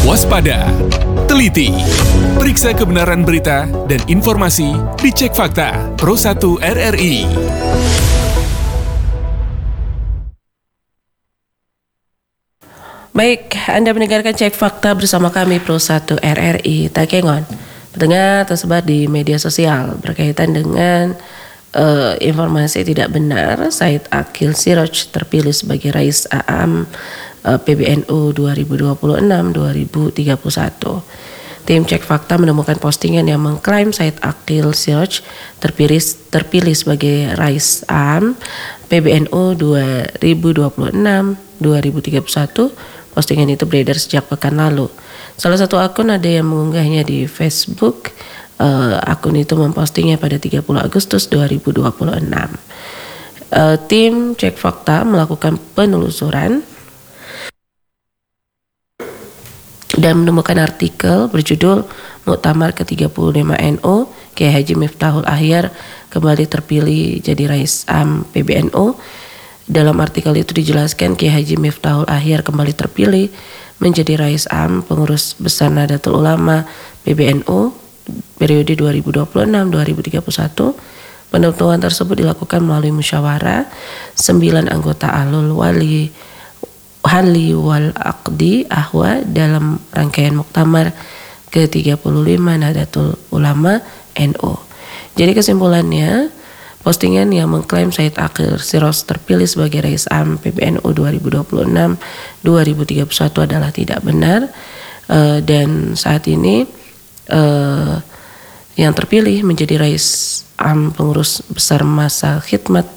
Waspada, teliti, periksa kebenaran berita dan informasi di Cek Fakta Pro 1 RRI. Baik, Anda mendengarkan Cek Fakta bersama kami Pro 1 RRI Takengon. Pendengar tersebar di media sosial berkaitan dengan informasi tidak benar Said Akil Siraj terpilih sebagai Rais AM PBNU 2026-2031. Tim Cek Fakta menemukan postingan yang mengklaim Said Akil Siraj terpilih sebagai Rais AM PBNU 2026-2031. Postingan itu beredar sejak pekan lalu. Salah satu akun ada yang mengunggahnya di Facebook. Akun itu mempostingnya pada 30 Agustus 2026. Tim Cek Fakta melakukan penelusuran dan menemukan artikel berjudul Muktamar ke-35 NU Kiai Haji Miftahul Ahyar kembali terpilih jadi Rais AM PBNU. Dalam artikel itu dijelaskan Kiai Haji Miftahul Ahyar kembali terpilih menjadi Rais AM Pengurus Besar Nahdlatul Ulama PBNU periode 2026-2031. Penentuan tersebut dilakukan melalui musyawarah 9 anggota Ahlul Halli wal Aqdi Ahwa dalam rangkaian Muktamar ke-35 Nahdlatul Ulama NU. Jadi kesimpulannya, postingan yang mengklaim Said Akil Siraj terpilih sebagai Rais AM PBNU 2026-2031 adalah tidak benar, dan saat ini yang terpilih menjadi Rais AM Pengurus Besar Masa Khidmat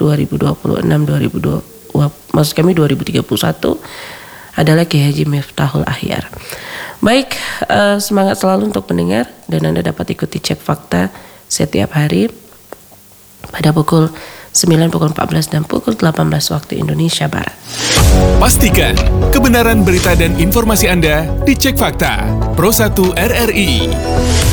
2031 adalah Kiai Haji Miftahul Ahyar. Baik, semangat selalu untuk pendengar, dan Anda dapat ikuti Cek Fakta setiap hari pada pukul 9, pukul 14, dan pukul 18 waktu Indonesia Barat. Pastikan kebenaran berita dan informasi Anda di Cek Fakta Pro 1 RRI.